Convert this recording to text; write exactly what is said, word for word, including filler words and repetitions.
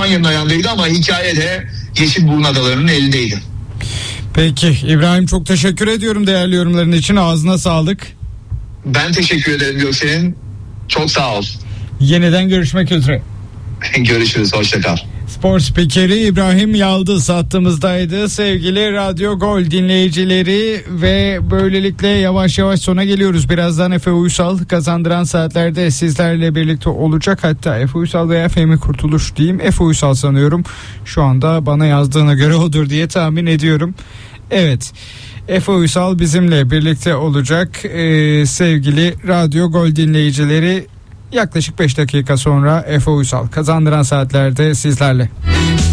Almanya'nın ayağındaydı ama hikaye de Yeşilburun Adaları'nın elindeydi. Peki İbrahim, çok teşekkür ediyorum değerli yorumların için. Ağzına sağlık. Ben teşekkür ederim Göksel'in. Çok sağ ol. Yeniden görüşmek üzere. Görüşürüz. Hoşça kal. Spor spikeri İbrahim Yaldız hattımızdaydı. Sevgili Radyo Gol dinleyicileri ve böylelikle yavaş yavaş sona geliyoruz. Birazdan Efe Uysal kazandıran saatlerde sizlerle birlikte olacak. Hatta Efe Uysal veya Fehmi Kurtuluş diyeyim. Efe Uysal sanıyorum. Şu anda bana yazdığına göre odur diye tahmin ediyorum. Evet. Efe Uysal bizimle birlikte olacak. Ee, sevgili Radyo Gol dinleyicileri, yaklaşık beş dakika sonra Efe Uysal kazandıran saatlerde sizlerle.